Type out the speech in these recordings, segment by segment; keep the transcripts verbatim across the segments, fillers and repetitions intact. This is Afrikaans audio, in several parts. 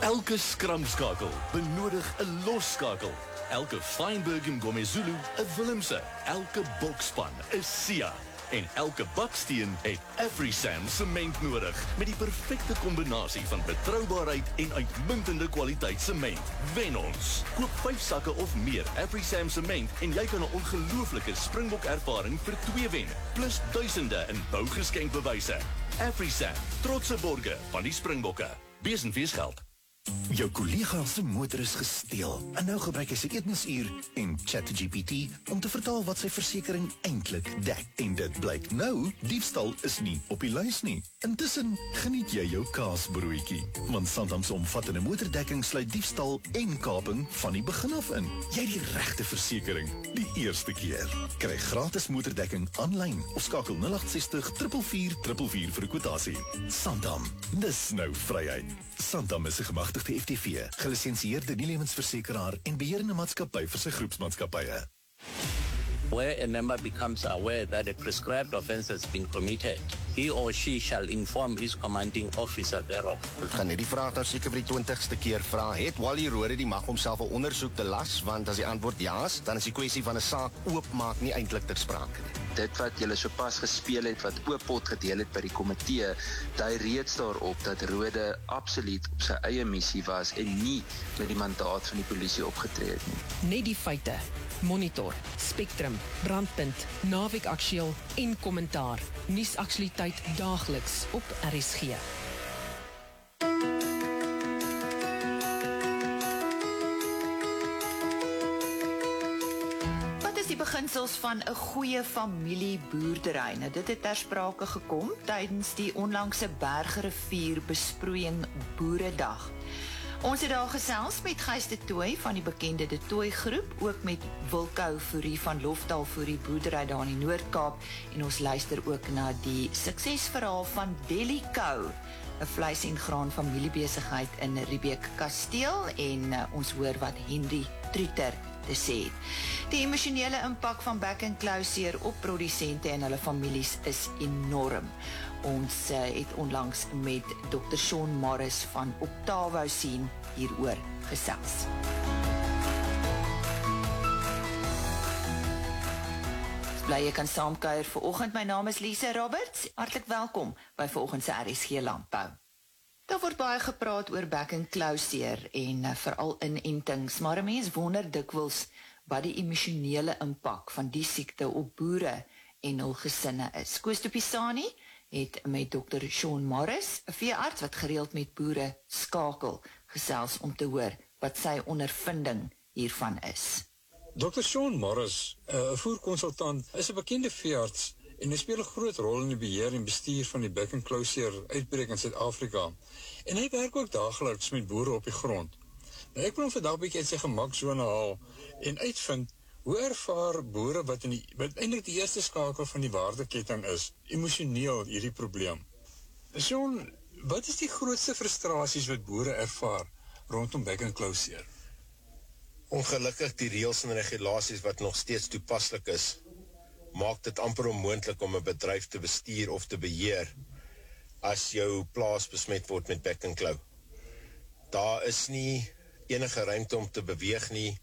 Elke skramskakel benodig 'n losskakel. Elke Feinberg en Gomezulu 'n Willemse. Elke bokspan 'n Sia. En elke baksteen het AfriSam sement nodig met die perfekte kombinasie van betroubaarheid en uitmuntende kwaliteit sement. Wen ons. Koop vyf sakke of meer AfriSam sement en jy kan 'n ongelooflike Springbok ervaring vir twee wen, plus duisende in bougeskenkbewyse. AfriSam, trotse borge van die Springbokke. Wees en wees geld. Jou kollega se motor is gesteel en nou gebruik hy sy eetmisuur en ChatGPT om te vertaal wat sy versekering eintlik dek. En dit blyk nou, diefstal is nie op die lys nie. Intussen geniet jy jou kaasbroodjie, want Santam se omvattende motordekking sluit diefstal en kaping van die begin af in. Jy het die regte versekering die eerste keer. Kry gratis motordekking aanlyn of skakel nul agt ses nul vier vier vier vier vir 'n kwotasie. Santam, dis nou vryheid. Santam is 'n gemagtigde F T V, gelisensieerde nie-lewensversekeraar en beheerende maatskappy vir sy groepsmaatskappye. Where a member becomes aware that a prescribed offence has been committed, he or she shall inform his commanding officer thereof. Ek gaan net die vraag nou seker vir die twintigste keer vra. Het Wally Rode die mag om self 'n ondersoek te las? Want as die antwoord ja is, dan is die kwessie van 'n saak oopmaak nie eintlik ter sprake nie. Dit wat julle sopas gespeel het, wat ooppot gedeel het by die komitee, dui reeds daarop dat Rode absoluut op sy eie missie was en nie met die mandaat van die polisie opgetree het nie. Net die feite. Monitor, Spectrum, Brandpunt, Naweek Aktueel en Kommentaar. Nuusaktualiteit daagliks op R S G. Die beginsels van 'n goeie familieboerdery. Nou, dit het ter sprake gekom tydens die onlangse Bergrivier besproeiing Boeredag. Ons het daar gesels met Gys de Tooy van die bekende de Tooy groep, ook met Wilco Fourie van Lofdal Fourie boerdery daar in die Noord-Kaap, en ons luister ook na die suksesverhaal van Delico, 'n vleis en graan familiebesigheid in Riebeek Kasteel, en uh, ons hoor wat Henry Truter te sê. Die emosionele impak van back and closure op produsente en hulle families is enorm. Ons uh, het onlangs met dokter Sean Morris van Octavo sien hieroor gesels. Bly jy kan saamkuier vanoggend. My naam is Lise Roberts. Hartlik welkom by vanoggend se R S G Landbou. Daar word baie gepraat oor back and closure en uh, veral inentings, maar 'n mens wonder dikwels wat die emosionele impak van die siekte op boere en hul gesinne is. Koos de Pisani het met dokter Sean Morris, 'n veearts wat gereeld met boere skakel, gesels om te hoor wat sy ondervinding hiervan is. dokter Sean Morris, 'n voerkonsultant, is 'n bekende veearts en hy speel 'n groot rol in die beheer en bestuur van die back and closure uitbreek in Suid-Afrika. En hy werk ook daagliks met boere op die grond. Nou, ek wil hom vandag 'n bietjie uit sy gemaksone haal en uitvind hoe ervaar boere wat in die wat eintlik die eerste skakel van die waardeketting is, emosioneel hierdie probleem. Sean, wat is die grootste frustrasies wat boere ervaar rondom back and closure? Ongelukkig die reëls en regulasies wat nog steeds toepaslik is, maak dit amper onmoontlik om 'n bedryf te bestuur of te beheer as jou plaas besmet word met back and claw. Daar is nie enige ruimte om te beweeg nie.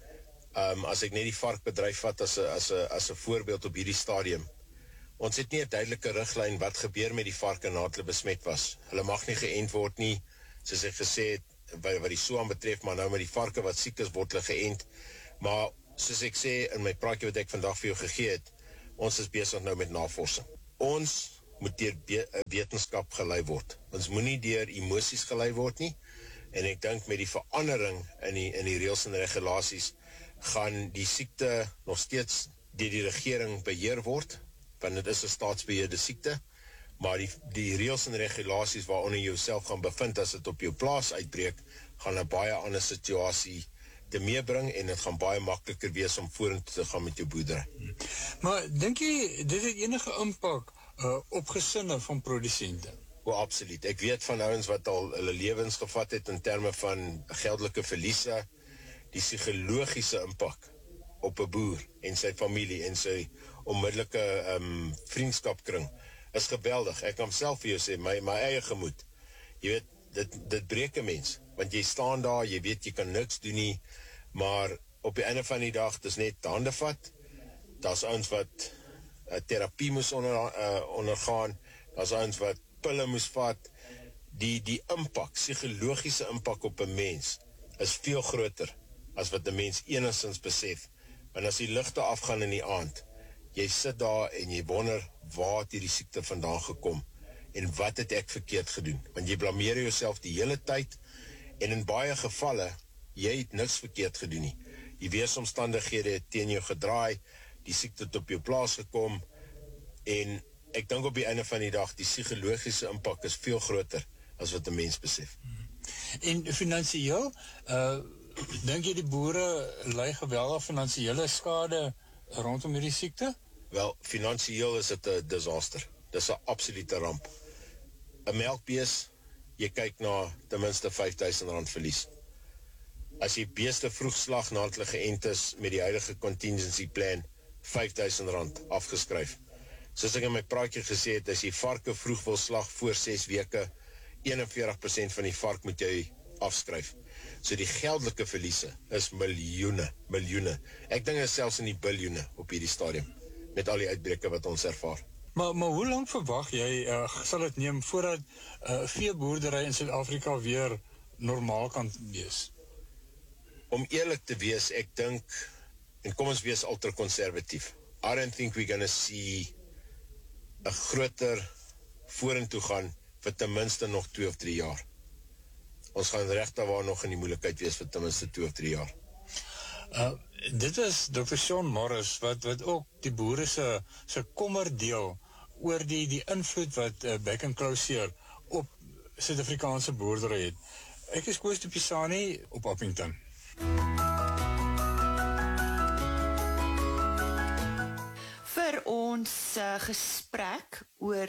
Um, as ek net die varkbedryf vat as 'n as 'n as 'n voorbeeld op hierdie stadium. Ons het nie 'n duidelike riglyn wat gebeur met die varke nadat hulle besmet was. Hulle mag nie geënt word nie, soos ek gesê het, wat, wat die soan betref, maar nou met die varke wat siek is, word hulle geënt. Maar soos ek sê in my praatjie wat ek vandag vir jou gegee het, ons is besig nou met navorsing. Ons moet deur wetenskap gelei word. Ons moenie deur emosies gelei word nie. En ek dink met die verandering in die in die reëls en regulasies gaan die siekte nog steeds deur die regering beheer word, want dit is 'n staatsbeheerde siekte, maar die die reëls en regulasies waaronder jy jouself gaan bevind as dit op jou plaas uitbreek, gaan 'n baie ander situasie te meebring en dit gaan baie makliker wees om vorentoe te gaan met jou boerdery. Maar dink jy dit het enige impak uh, op gesinne van produsente? O, absoluut. Ek weet van ouens wat al hulle lewens gevat het in terme van geldelike verliese, die psigologiese impak op 'n boer en sy familie en sy onmiddellike um, vriendskapkring is geweldig. Ek kan self vir jou sê, my, my eie gemoed. Jy weet, dit, dit breek 'n mens, want jy staan daar, jy weet jy kan niks doen nie, maar op die einde van die dag, dis net hande vat, daar's ouens wat uh, terapie moes onder, uh, ondergaan, daar's ouens wat pille moes vat, die, die impak, psigologiese impak op 'n mens, is veel groter, as wat 'n mens enigstens besef, want as die ligte afgaan in die aand, jy sit daar en jy wonder, waar het hierdie siekte vandaan gekom, en wat het ek verkeerd gedoen, want jy blameer jouself die hele tyd, en in baie gevalle, jy het niks verkeerd gedoen nie, die weersomstandighede het teen jou gedraai, die siekte het op jou plaas gekom, en ek dink op die einde van die dag, die psigologiese impak is veel groter, as wat 'n mens besef. En finansiëel, uh, dink jy die boere ly geweldig finansiële skade rondom hierdie siekte? Wel, finansiëel is dit 'n disaster. Dis 'n absolute ramp. 'n Melkbees, jy kyk na ten minste vyf duisend rand verlies. As jy beeste vroeg slag nadat hulle geënt is met die huidige contingency plan, vyf duisend rand afgeskryf. Soos ek in my praatjie gesê het, as jy varke vroeg wil slag voor ses weke, eenenveertig persent van die vark moet jy afskryf. So die geldelike verliese is miljoene, miljoene. Ek dink dit is selfs in die biljoene op hierdie stadium, met al die uitbreke wat ons ervaar. Maar, maar hoe lang verwag jy, uh, sal dit neem, voordat uh, veeboerdery in Suid-Afrika weer normaal kan wees? Om eerlik te wees, ek dink, en kom ons wees ultra-conservatief, I don't think we're gonna see 'n groter vorentoe gaan vir ten minste nog twee of drie jaar. Ons gaan regtig waar nog in die moeilikheid wees vir ten minste twee of drie jaar. Uh, dit is dokter Sean Morris, wat, wat ook die boere se, se kommer deel oor die, die invloed wat uh, back and closure op Suid-Afrikaanse boerdery het. Ek is Koos de Pisani op Appington. Vir ons uh, gesprek oor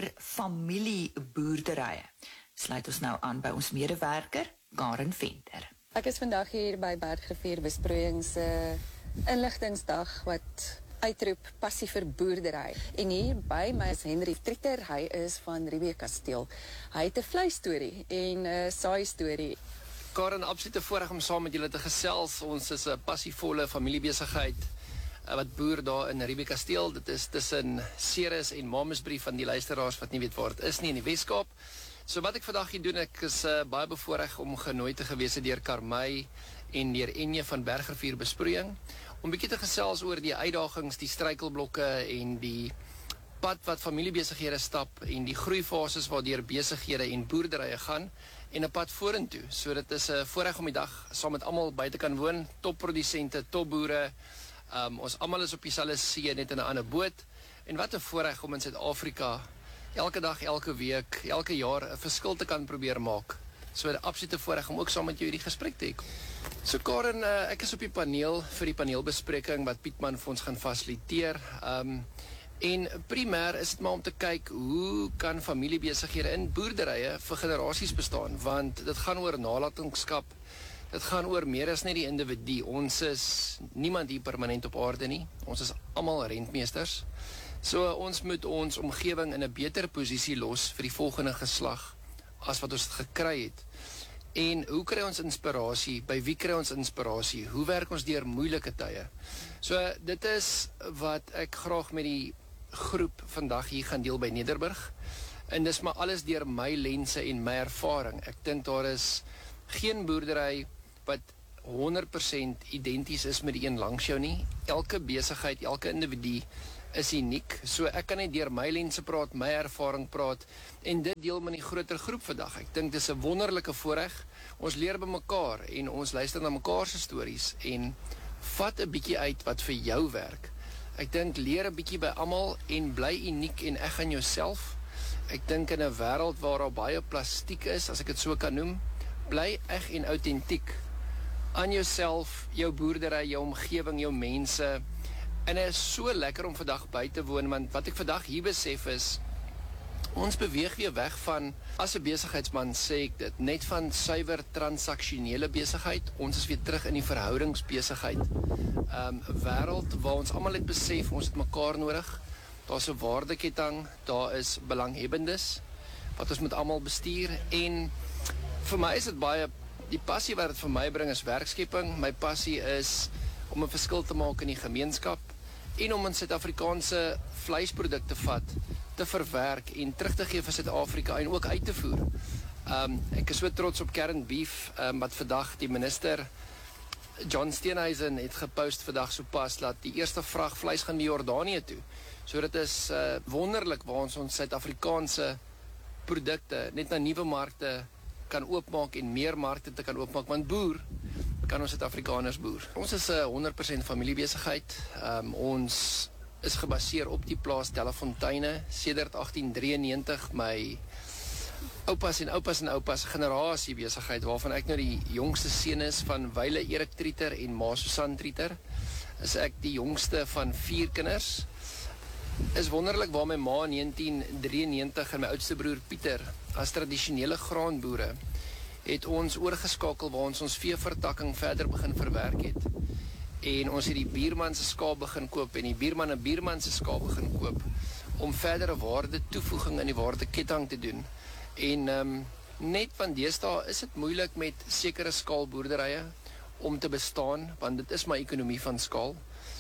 familieboerderye sluit ons nou aan by ons medewerker, Karen Venter. Ek is vandag hier by Bergrivier Besproeiings uh, inligtingsdag wat uitroep passie vir boerdery. En hier by my is Henry Trieter, hy is van Ribe Kasteel. Hy het 'n vleisstorie en 'n uh, saai storie. Karen, absolute voorreg om saam met julle te gesels. Ons is 'n passievolle familiebesigheid uh, wat boer daar in Ribe Kasteel. Dit is tussen Ceres en Mamasbury van die luisteraars wat nie weet waar dit is nie in die Weskaap. So wat ek vandag hier doen, ek is uh, baie bevoorreg om genooi te gewees deur Karmay en deur Enje van Bergrivier Besproeiing, om bietjie te gesels oor die uitdagings, die struikelblokke en die pad wat familiebesighede stap en die groeifases waardeur besighede en boerderye gaan en 'n pad vorentoe. So dit is 'n uh, voorreg om die dag saam met almal by te kan woon, topprodusente, topboere. Um, ons almal is op dieselfde see, net in 'n ander boot. En wat 'n voorreg om in Suid-Afrika elke dag, elke week, elke jaar 'n verskil te kan probeer maak. So 'n absolute voorreg om ook saam met jou hierdie gesprek te hê. So Karen, uh, ek is op die paneel vir die paneelbespreking wat Pietman vir ons gaan fasiliteer. Um, en primêr is dit maar om te kyk hoe kan familiebesighede in boerderye vir generasies bestaan, want dit gaan oor nalatenskap. Dit gaan oor meer as net die individu. Ons is niemand hier permanent op aarde nie. Ons is almal rentmeesters. So ons moet ons omgewing in 'n beter posisie los vir die volgende geslag as wat ons gekry het. En hoe kry ons inspirasie? By wie kry ons inspirasie? Hoe werk ons deur moeilike tye? So dit is wat ek graag met die groep vandag hier gaan deel by Nederburg. En dis maar alles deur my lense en my ervaring. Ek dink daar is geen boerdery wat honderd persent identies is met die een langs jou nie. Elke besigheid, elke individu is uniek. So ek kan net deur my lense praat, my ervaring praat en dit deel met die groter groep vandag. Ek dink dis 'n wonderlike voorreg. Ons leer by mekaar en ons luister na mekaar se stories en vat 'n bietjie uit wat vir jou werk. Ek dink leer 'n bietjie by almal en bly uniek en eg aan jouself. Ek dink in 'n wêreld waar daar baie plastiek is, as ek dit so kan noem, bly eg en autentiek aan jouself, jou boerdery, jou omgewing, jou mense. En dit is so lekker om vandag by te woon, want wat ek vandag hier besef is, ons beweeg weer weg van, as 'n besigheidsman sê ek dit, net van suiwer transaksionele besigheid, ons is weer terug in die verhoudingsbesigheid. Um, 'n wêreld waar ons almal het besef, ons het mekaar nodig, daar's 'n waardeketting, daar is belanghebbendes, wat ons moet almal bestuur, en vir my is dit baie, die passie wat dit vir my bring is werkskeping. My passie is om 'n verskil te maak in die gemeenskap en om in Suid-Afrikaanse vleisprodukte vat, te verwerk en terug te gee vir Suid-Afrika en ook uit te voer. Um, ek is so trots op Kern Beef, um, wat vandag die minister John Steenhuisen het gepost vandag so pas, dat die eerste vrag vleis gaan die Jordanië toe. So dit is uh, wonderlik waar ons ons Suid-Afrikaanse produkte net na nuwe markte kan oopmaak en meer markte te kan oopmaak, want boer kan ons Suid-Afrikaners boer. Ons is 'n uh, honderd persent familiebesigheid. Um, ons is gebaseer op die plaas Telefonteine sedert agtien drieënnegentig. My oupas en oupas en oupas generasie besigheid waarvan ek nou die jongste seun is van Wyle Erik Trieter en Ma Susan Trieter. Is ek die jongste van vier kinders. Is wonderlik waar my ma in negentien drieënnegentig en my oudste broer Pieter as tradisionele graanboere het ons oorgeskakel waar ons ons veevertakking verder begin verwerk het. En ons het die buurman se skaap begin koop en die buurman 'n buurman se skaap begin koop om verdere waarde toevoeging in die waardeketting te doen. En um, net van deesdae is dit moeilik met sekere skaalboerderye om te bestaan, want dit is my ekonomie van skaal.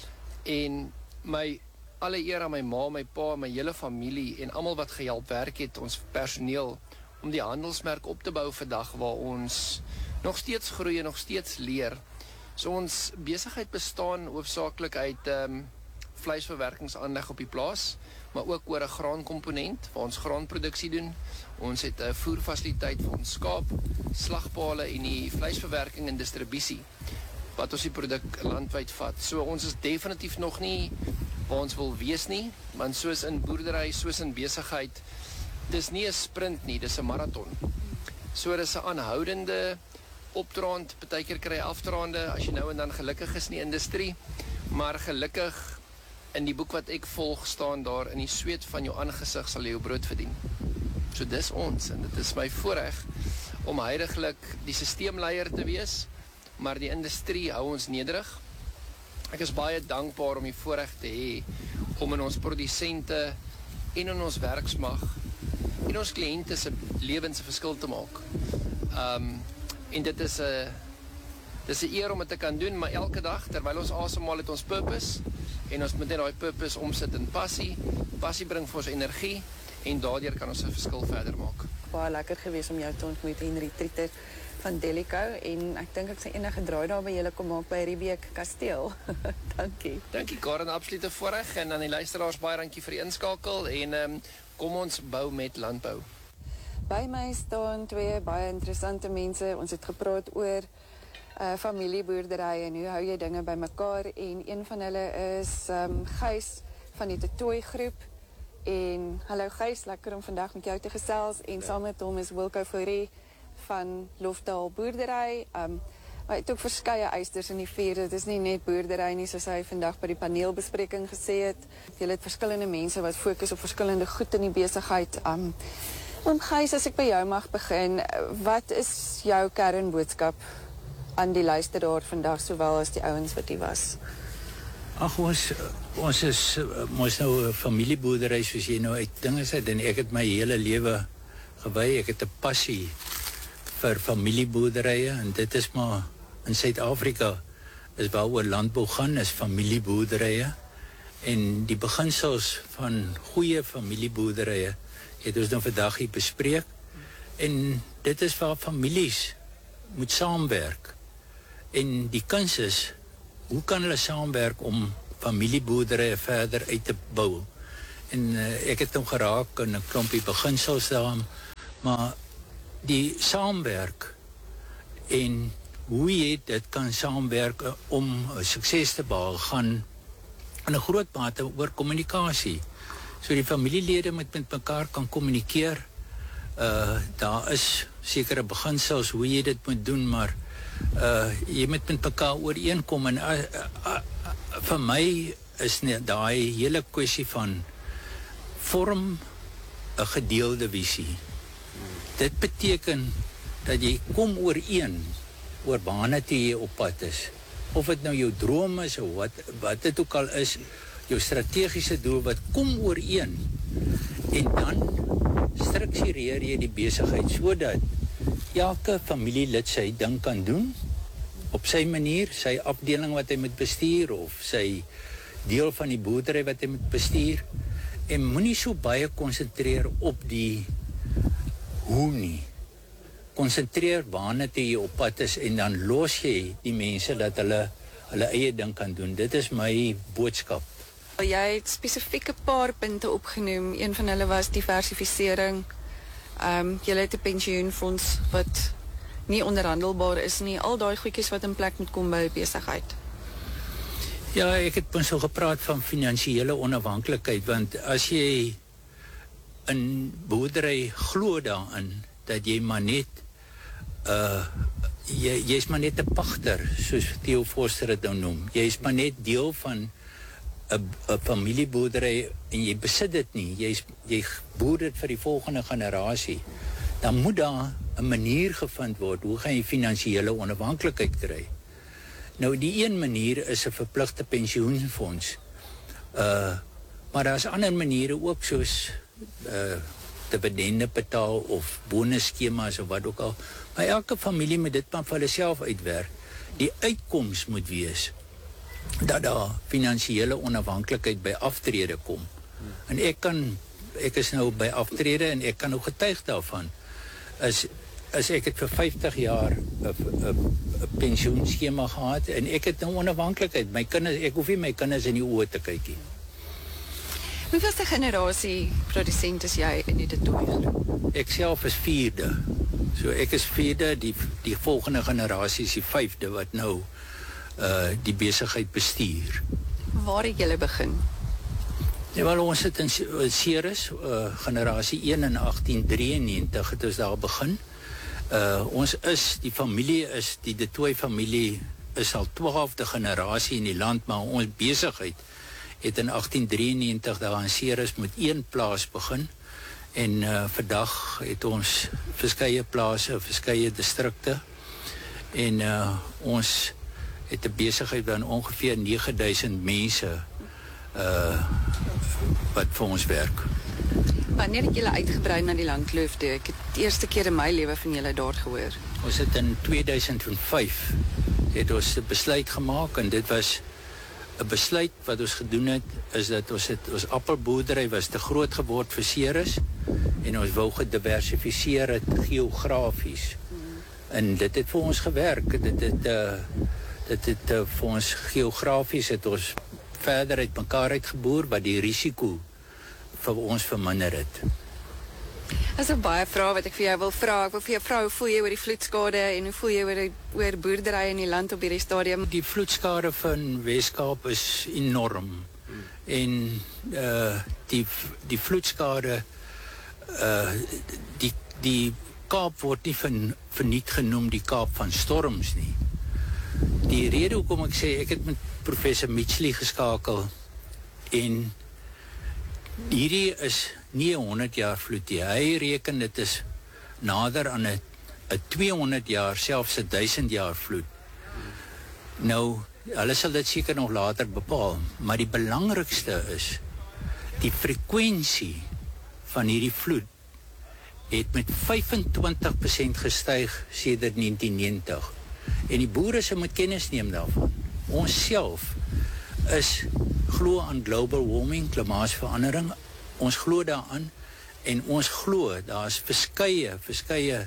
En my alle eer aan my ma, my pa, my hele familie en almal wat gehelp werk het, ons personeel, om die handelsmerk op te bou vandag waar ons nog steeds groei en nog steeds leer. So ons besigheid bestaan hoofsaaklik uit um, vleisverwerkingsaanleg op die plaas, maar ook oor 'n graankomponent waar ons graanproduksie doen. Ons het 'n voerfasiliteit vir ons skaap, slagpale en die vleisverwerking en distribusie wat ons die produk landwyd vat. So ons is definitief nog nie waar ons wil wees nie, want soos in boerdery, soos in besigheid, dis nie 'n sprint nie, dis 'n marathon. So dis 'n aanhoudende opdraand, partykeer kry jy afdraande as jy nou en dan gelukkig is in die industrie, maar gelukkig in die boek wat ek volg staan daar, in die sweet van jou aangesig sal jy jou brood verdien. So dis ons, en dit is my voorreg om huidiglik die systeemleier te wees, maar die industrie hou ons nederig. Ek is baie dankbaar om die voorreg te hê om in ons produsente en in ons werksmag en ons kliënte se lewens 'n verskil te maak. Um, en dit is 'n dis 'n eer om dit te kan doen, maar elke dag terwyl ons asemhaal het ons purpose en ons moet net daai purpose omsit in passie. Passie bring vir ons energie en daardeur kan ons 'n verskil verder maak. Baie lekker gewees om jou te ontmoet, Henry Trieter van Delico, en ek dink ek sal enige draai daar by julle kom maak by Riebeek Kasteel. Dankie. Dankie Karen, absolute voorreg, en aan die luisteraars baie dankie vir die inskakel en um, kom ons bou met landbou. By my staan twee baie interessante mense. Ons het gepraat oor uh, familieboerdery en hoe hou jy dinge bymekaar, en een van hulle is um, Gys van die Totooi groep. En hallo Gys, lekker om vandag met jou te gesels, en saam met hom is Wilco Fourie van Lofdal Boerdery. Um, hy het ook verskeie eisters in die vuur. Dit is nie net boerdery nie, soos hy vandag by die paneelbespreking gesê het. Jy het verskillende mense wat fokus op verskillende goed in die besigheid. Um, en Gys, as ek by jou mag begin, wat is jou kernboodskap aan die luisteraar vandag, sowel as die ouens wat hier was? Ag, ons ons is ons nou 'n familieboerdery, soos jy nou uit dinge sê, en ek het my hele lewe gewy. Ek het 'n passie vir familieboerderye, en dit is maar in Suid-Afrika is waaroor landbou gaan, is familieboerderye. En die beginsels van goeie familieboerderye het ons nou vandag hier bespreek. En dit is waar families moet saamwerk. En die kuns is, hoe kan hulle saamwerk om familieboerderye verder uit te bou? En uh, ek het hom geraak in 'n klompie beginsels daar, maar die saamwerk en hoe jy dit kan saamwerk uh, om uh, sukses te behaal gaan in 'n groot mate oor kommunikasie. So die familielede moet met mekaar kan kommunikeer. Uh, daar is sekere beginsels hoe jy dit moet doen, maar uh, jy moet met mekaar ooreenkom, en uh, uh, uh, vir my is net daai hele kwessie van vorm 'n gedeelde visie. Dit beteken dat jy kom ooreen oor waarna jy op pad is. Of dit nou jou droom is of wat wat dit ook al is, jou strategiese doel, wat kom ooreen. En dan struktureer jy die besigheid sodat elke familielid sy ding kan doen, op sy manier, sy afdeling wat hy moet bestuur, of sy deel van die boerdery wat hy moet bestuur, en moenie so baie konsentreer op die hoe nie. Konsentreer waarna toe jy op pad is, en dan los jy die mense dat hulle hulle eie ding kan doen. Dit is my boodskap. Jy het spesifieke paar punte opgenoem. Een van hulle was diversifisering. Um, jy het 'n pensioenfonds wat nie onderhandelbaar is nie. Al daai goedjies wat in plek moet kom by besigheid. Ja, ek het ons so gepraat van finansiële onafhanklikheid, want as jy in boerdery glo daarin, dat jy maar net, uh, jy, jy is maar net 'n pagter, soos Theo Forster het nou noem. Jy is maar net deel van 'n familieboerdery, en jy besit dit nie, jy, is, jy boer dit vir die volgende generasie. Dan moet daar 'n manier gevind word, hoe gaan jy finansiële onafhanklikheid kry? Nou, die een manier is 'n verpligte pensioenfonds. Uh, maar daar is ander maniere ook, soos uh, dividende betaal of bonusskemas of wat ook al. Maar elke familie moet dit maar vir hulle self uitwerk. Die uitkoms moet wees dat daar finansiële onafhanklikheid by aftrede kom. En ek kan, ek is nou by aftrede en ek kan ook getuig daarvan. As as ek het vir vyftig jaar 'n pensioenskema gehad en ek het nou onafhanklikheid. My kinders, ek hoef nie my kinders in die oë te kyk nie. Hoeveelste generasie produsent is jy in die De Tooy groep? Ek self is vierde. So ek is vierde, die die volgende generasie is die vyfde wat nou uh die besigheid bestuur. Waar het julle begin? Ja, wel, ons het in Ceres, uh, generasie een in agtien drieënnegentig het ons daar begin. Uh, ons is, die familie is, die De Tooy familie is al twaalfde generasie in die land, maar ons besigheid het in agtien drieënnegentig daar in Ceres met een plaas begin. En uh, vandag het ons verskeie plase, verskeie distrikte. En uh, ons het 'n besigheid van ongeveer nege duisend mense uh, wat vir ons werk. Wanneer het julle uitgebrei na die Landkloof toe? Ek het die eerste keer in my lewe van julle daar gehoor. Ons het in twee duisend vyf het ons 'n besluit gemaak, en dit was 'n besluit wat ons gedoen het, is dat ons het, ons appelboerdery was te groot geword vir Ceres, en ons wou gediversifiseer het geografies. Hmm. En dit het vir ons gewerk. Dit het uh, dit het uh, vir ons geografies het ons verder uit mekaar uitgeboer, wat die risiko vir ons verminder het. As 'n baie vrae wat ek vir jou wil vra. Ek wil vir jou vra, hoe voel jy oor die vloedskade en hoe voel jy oor oor boerdery in die land op hierdie stadium? Die vloedskade van Weskaap is enorm. Hmm. En uh die die vloedskade uh die die Kaap word nie van verniet genoem die Kaap van storms nie. Die rede hoekom ek sê, ek het met professor Mitchley geskakel, en hierdie is nie 'n honderd jaar vloed nie. Hy reken dit is nader aan 'n 'n tweehonderd jaar, selfs 'n duisend jaar vloed. Nou, hulle sal dit seker nog later bepaal, maar die belangrikste is die frekwensie van hierdie vloed het met vyf en twintig persent gestyg sedert negentien negentig. En die boere se moet kennis neem daarvan. Ons self is glo aan global warming, klimaatsverandering. Ons glo daaraan, en ons glo daar's verskeie verskeie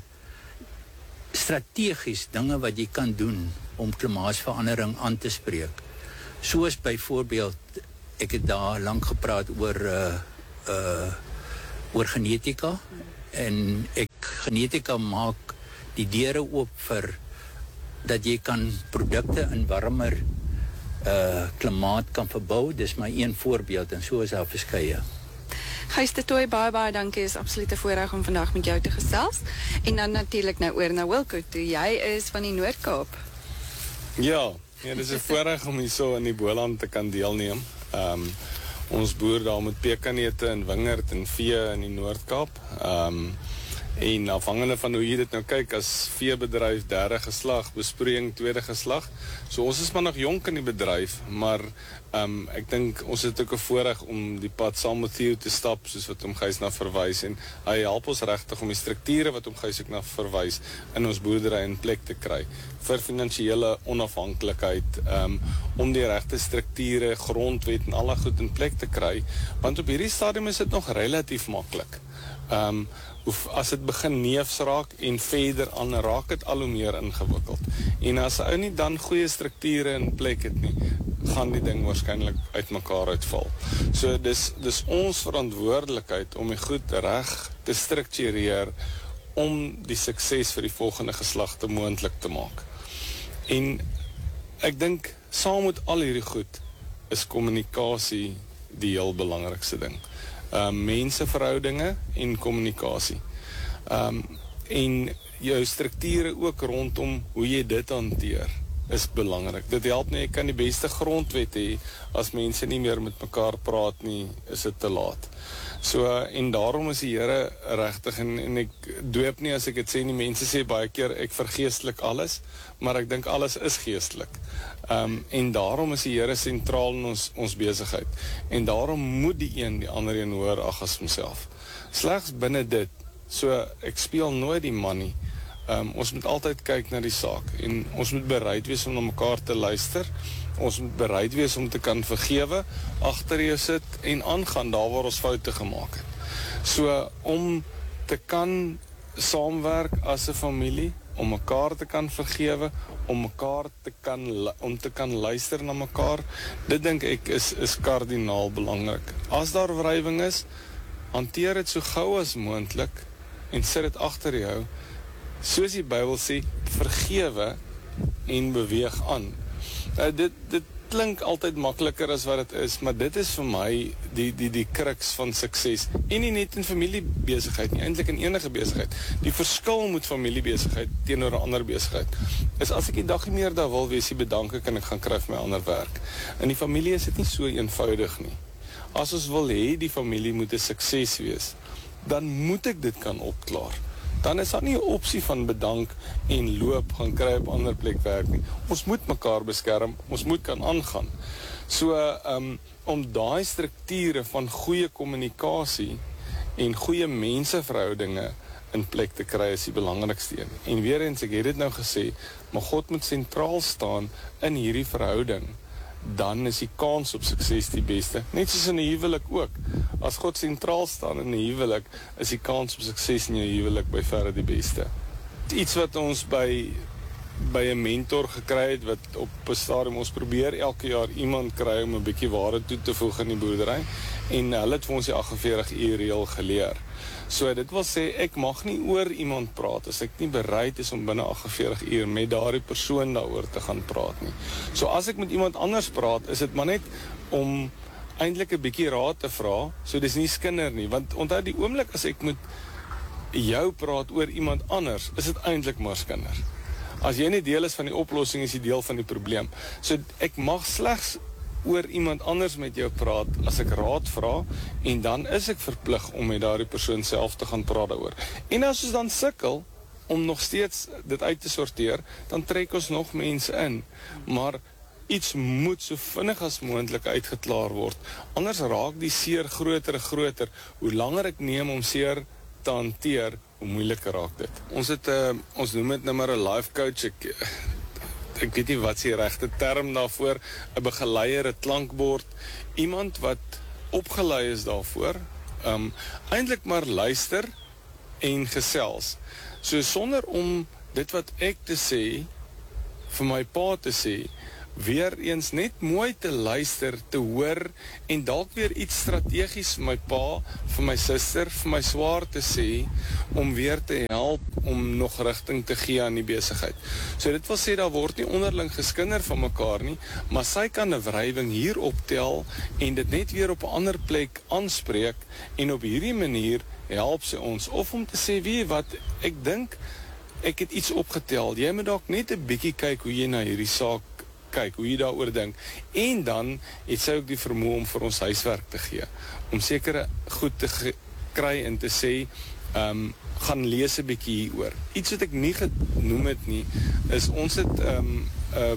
strategies dinge wat jy kan doen om klimaatsverandering aan te spreek. Soos byvoorbeeld, ek het daar lank gepraat oor uh uh oor genetika, en ek genetika maak die deure oop vir dat jy kan produkte in warmer uh klimaat kan verbou. Dis maar een voorbeeld, en so is daar verskeie. Gys De Tooy, baie baie dankie. Is absoluut 'n voorreg om vandag met jou te gesels. En dan natuurlik nou oor na Wilco toe. Jy is van die Noord-Kaap. Ja, ja, dit is 'n voorreg om hierso in die Boland te kan deelneem. Ehm um, ons boer daar met pekanneute en wingerd en vee in die Noord-Kaap. Ehm um, En afhangende van hoe jy dit nou kyk, as veebedryf derde geslag, besproeiing tweede geslag. So ons is maar nog jonk in die bedryf, maar um, ek dink ons het ook 'n voorreg om die pad saam met Theo te stap, soos wat hom Gys na verwys, en hy help ons regtig om die strukture wat hom Gys ook na verwys in ons boerdery in plek te kry vir finansiële onafhanklikheid, um, om die regte strukture, grondwet en al daai goed in plek te kry, want op hierdie stadium is dit nog relatief maklik. Um, as dit begin neefs raak en verder aan, raak dit al hoe meer ingewikkeld. En as ou nie dan goeie strukture in plek het nie, gaan die ding waarskynlik uit mekaar uitval. So dis, dis ons verantwoordelikheid om die goed reg te struktureer om die sukses vir die volgende geslagte moontlik te maak. En ek dink, saam met al hierdie goed, is kommunikasie die heel belangrikste ding. Um, menseverhoudinge en kommunikasie. Um, en jou strukture ook rondom hoe jy dit hanteer, is belangrik. Dit help nie, jy kan die beste grondwet hê, as mense nie meer met mekaar praat nie, is dit te laat. So, en daarom is die Here regtig, en, en ek dweep nie as ek dit sê nie, mense sê baie keer, ek vergeestelik alles, maar ek dink alles is geestelik. Um, en daarom is die Here sentraal in ons, ons besigheid. En daarom moet die een die ander een hoor ag as homself. Slegs binne dit, so ek speel nooit die man nie. Um, ons moet altyd kyk na die saak, en ons moet bereid wees om na mekaar te luister, ons moet bereid wees om te kan vergewe, agter jou sit en aangaan daar waar ons foute gemaak het. So, om te kan saamwerk as 'n familie, om mekaar te kan vergewe, om mekaar te kan, om te kan luister na mekaar, dit dink ek is, is kardinaal belangrik. As daar wrywing is, hanteer dit so gou as moontlik, en sit dit agter jou, soos die Bybel sê, vergewe en beweeg aan. Uh, dit, dit klink altyd makliker as wat dit is, maar dit is vir my die, die, die kruks van sukses. En nie net in familiebesigheid nie, eintlik in enige besigheid. Die verskil met familiebesigheid teenoor 'n ander besigheid is, as ek die dag nie meer daar wil wees, bedank ek en ek gaan kry vir my ander werk. In die familie is dit nie so eenvoudig nie. As ons wil hê die familie moet 'n sukses wees, dan moet ek dit kan opklaar. Dan is daar nie 'n opsie van bedank en loop, gaan kry op ander plek werk nie. Ons moet mekaar beskerm, ons moet kan aangaan. So, um, om daai strukture van goeie kommunikasie en goeie menseverhoudinge in plek te kry is die belangrikste een. En weer eens, ek het dit nou gesê, maar God moet sentraal staan in hierdie verhouding, dan is die kans op sukses die beste. Net soos in 'n huwelik ook. As God sentraal staan in 'n huwelik, is die kans op sukses in jou huwelik by verre die beste. Iets wat ons by by 'n mentor gekry het, wat op 'n stadium ons probeer elke jaar iemand kry om 'n bietjie waarde toe te voeg in die boerdery, en hulle het vir ons die agt en veertig uur reël geleer. So dit wil sê, ek mag nie oor iemand praat as ek nie bereid is om binne agt en veertig uur met daardie persoon daaroor te gaan praat nie. So as ek met iemand anders praat, is dit maar net om eintlik 'n bietjie raad te vra, so dis nie skinder nie, want onthou die oomblik as ek met jou praat oor iemand anders, is dit eintlik maar skinder. As jy nie deel is van die oplossing, is jy deel van die probleem. So ek mag slegs oor iemand anders met jou praat as ek raad vra, en dan is ek verplig om met daardie persoon self te gaan praat daaroor. En as ons dan sukkel om nog steeds dit uit te sorteer, dan trek ons nog mense in. Maar iets moet so vinnig as moontlik uitgeklaar word. Anders raak die seer groter en groter. Hoe langer ek neem om seer te hanteer, hoe moeiliker raak dit. Ons het, uh, ons noem dit nou maar 'n life coach. Ek, ek weet nie wat is die regte term daarvoor, 'n begeleier, 'n klankbord, iemand wat opgelei is daarvoor, um, eintlik maar luister en gesels. So sonder om dit wat ek te sê, vir my pa te sê, weer eens net mooi te luister, te hoor, en dalk weer iets strategies vir my pa, vir my suster, vir my swaar te sê, om weer te help, om nog rigting te gee aan die besigheid. So dit wil sê, daar word nie onderling geskinder van mekaar nie, maar sy kan 'n wrywing hier optel, en dit net weer op 'n ander plek aanspreek, en op hierdie manier help sy ons, of om te sê, wie wat, ek dink, ek het iets opgetel, jy moet dalk net 'n bietjie kyk hoe jy na hierdie saak kyk, hoe jy daaroor dink, en dan het sy ook die vermoë om vir ons huiswerk te gee, om sekere goed te kry en te sê, um, gaan lees 'n bietjie hieroor. Iets wat ek nie genoem het nie, is ons het um, uh,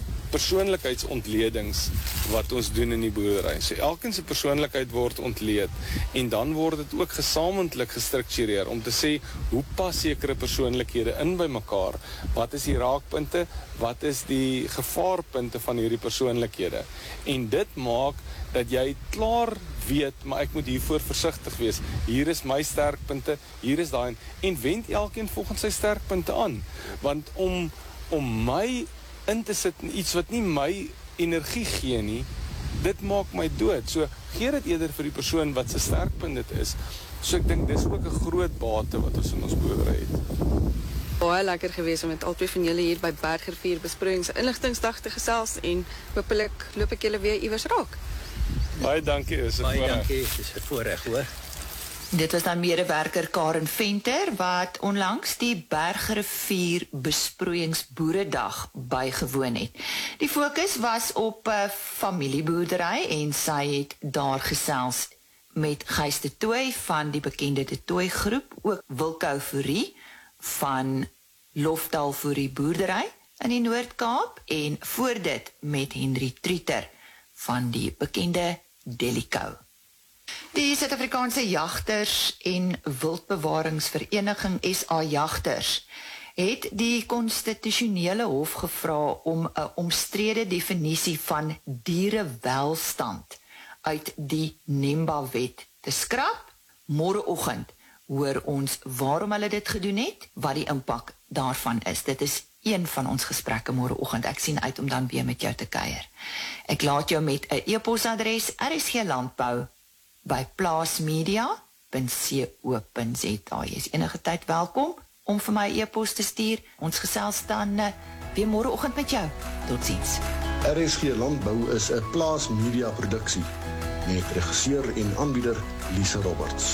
persoonlikheidsontledings wat ons doen in die boerdery. So elkeen se persoonlikheid word ontleed en dan word dit ook gesamentlik gestruktureer om te sê hoe pas sekere persoonlikhede in by mekaar, wat is die raakpunte, wat is die gevaarpunte van hierdie persoonlikhede. En dit maak dat jy klaar weet, maar ek moet hiervoor versigtig wees. Hier is my sterkpunte, hier is daai, en wend elkeen volgens sy sterkpunte aan. Want om, om my in te sit in iets wat nie my energie gee nie, dit maak my dood. So gee dit eerder vir die persoon wat sy sterkpunt dit is. So ek dink dis ook 'n groot bate wat ons in ons boerdery het. Baie lekker gewees om met albei van julle hier by Bergrivier Besproeiings Inligtingsdag te gesels en hopelik loop ek julle weer iewers raak. Baie dankie, is 'n Baie voorreg. dankie, dis 'n voorreg hoor. Dit was dan medewerker Karen Venter wat onlangs die Bergrivier Besproeiingsboeredag bygewoon het. Die fokus was op 'n uh, familieboerdery en sy het daar gesels met Gys de Tooy van die bekende de Tooy groep, ook Wilco Fourie van Lofdal Fourie boerdery in die Noord-Kaap en voor dit met Henry Trieter van die bekende Delico. Die Suid-Afrikaanse Jagters en Wildbewaringsvereniging S A Jagters het die konstitusionele hof gevra om 'n omstrede definisie van dierewelstand uit die NEMBA-wet te skrap. Môreoggend hoor ons waarom hulle dit gedoen het, wat die impak daarvan is. Dit is een van ons gesprekke môreoggend. Ek sien uit om dan weer met jou te kuier. Ek laat jou met 'n e-posadres r s g landbou by plaasmedia punt co punt z a. Jy is enige tyd welkom om vir my 'n e-pos te stuur. Ons gesels dan uh, weer môreoggend met jou. Totsiens. R S G Landbou is 'n plaasmedia produksie met regisseur en aanbieder Lise Roberts.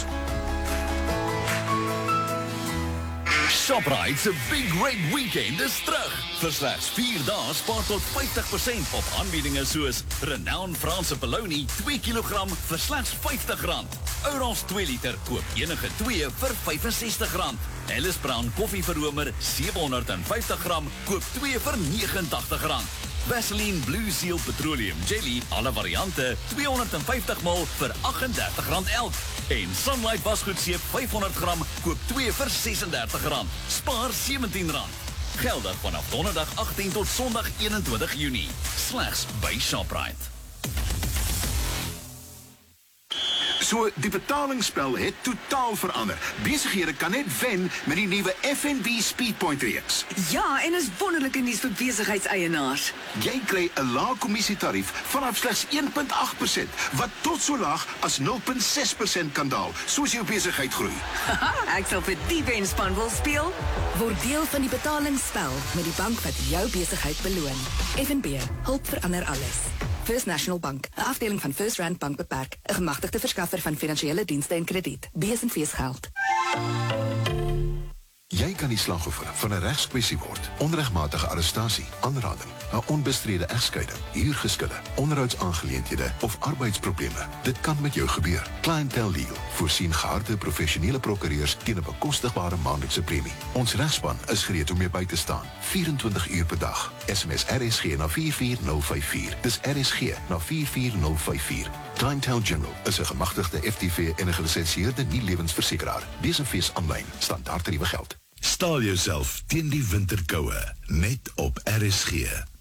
Shoprite se Big Red Weekend is terug. Vir slegs vier dae spaar tot vyftig persent op aanbiedinge soos Renown Franse Bologna twee kilogram vir slegs vyftig rand. Orange twee liter koop enige twee vir vyf en sestig rand. Ellis Brown koffie vir Romer sewe honderd vyftig gram koop twee vir nege en tagtig rand. Vaseline Blue Seal Petroleum Jelly, alle variante, twee honderd vyftig ml vir agt en dertig rand elk. En Sunlight wasgoedseep vyfhonderd gram, koop twee vir ses en dertig rand. Spaar sewentien rand. Geldig vanaf donderdag agttien tot sondag eenentwintig Junie. Slegs by Shoprite. So, die betalingsspel het totaal verander. Besighede kan net wen met die nuwe F N B Speedpoint reeks. Ja, en is wonderlike nuus vir besigheidseienaars. Jy kry 'n lae kommissietarief vanaf slegs een komma agt persent, wat tot so laag as nul komma ses persent kan daal, soos jou besigheid groei. Haha, ek sal vir die wenspan wil speel. Word deel van die betalingsspel met die bank wat jou besigheid beloon. F N B, hulp verander alles. First National Bank, 'n afdeling van First Rand Bank beperk, 'n gemagtigde verskaffer van finansiële dienste en krediet. B S en V geld. Jy kan die slagoffer van 'n regskwessie word. Onregmatige arrestasie, aanranding, 'n onbestrede egskeiding, huurgeskille, onderhoudsaangeleenthede of arbeidsprobleme. Dit kan met jou gebeur. Clientele Legal voorsien geharde professionele prokureurs teen 'n bekostigbare maandelikse premie. Ons regspan is gereed om jou by te staan, vyf en twintig uur per dag. S M S R S G na vier vier nul vyf vier. Dis R S G na vier vier nul vyf vier. Clientele General is 'n gemagtigde F T V en 'n gelisensieerde nie-lewensversekeraar. Lees en fees aanlyn, standaard tariewe geld. Staal jouself teen die winterkoue, net op R S G.